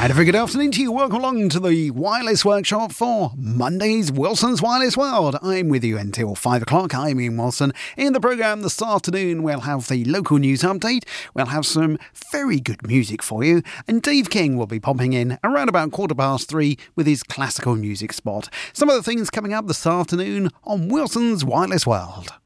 And a very good afternoon to you. Welcome along to the Wireless Workshop for Monday's Wilson's Wireless World. I'm with you until 5 o'clock. I'm Ian Wilson. In the programme this afternoon, we'll have the local news update. We'll have some very good music for you. And Dave King will be popping in around about 3:15 with his classical music spot. Some of the things coming up this afternoon on Wilson's Wireless World.